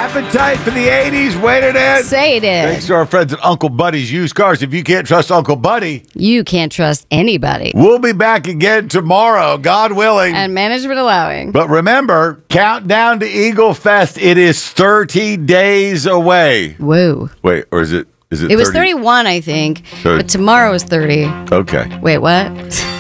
Appetite for the 80s. Wait it in. Say it Thanks is. to our friends at Uncle Buddy's Used Cars. If you can't trust Uncle Buddy, You can't trust anybody. we'll be back again tomorrow, God willing. And management allowing. But remember, countdown to Eagle Fest. It is 30 days away. Whoa. Wait, or is it? It was 31, I think. But tomorrow is 30. Okay. Wait, what?